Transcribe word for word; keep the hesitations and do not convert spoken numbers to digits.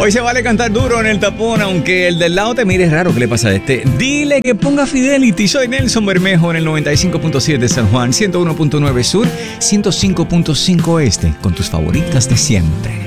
Hoy se vale cantar duro en el tapón, aunque el del lado te mire raro. ¿Qué le pasa a este? Dile que ponga Fidelity. Soy Nelson Bermejo en el noventa y cinco punto siete de San Juan, ciento uno punto nueve Sur, ciento cinco punto cinco Este, con tus favoritas de siempre.